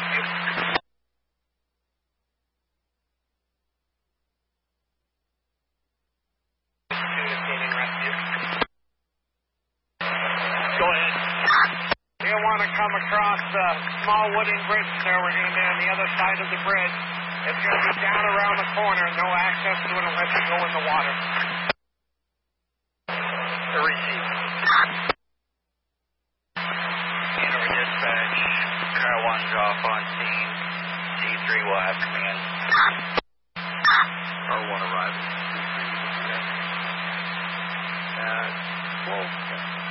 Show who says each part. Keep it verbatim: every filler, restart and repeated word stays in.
Speaker 1: rescue. Communicating rescue. Go ahead. You want to come across the small wooden bridge there. We're going to be on the other side of the bridge. It's going to be down around the corner. No access to it unless you go in the water. Receive. Hanover Dispatch, Car one's off on scene. G three will have command. Car one arriving. Uh, twelve.